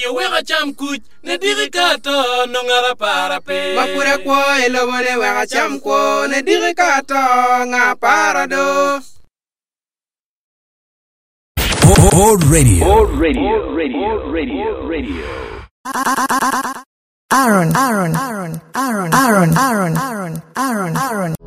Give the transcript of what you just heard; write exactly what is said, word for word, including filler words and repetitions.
Ye wega cham kuch ne dirikato no ngara para pe. Mapura kwa elobone wega cham kwa ne dirikato nga para do. Old radio. Old radio. Old radio. Radio. Radio. Aaron, Aaron, Aaron, Aaron, Aaron, Aaron, Aaron, Aaron, Aaron.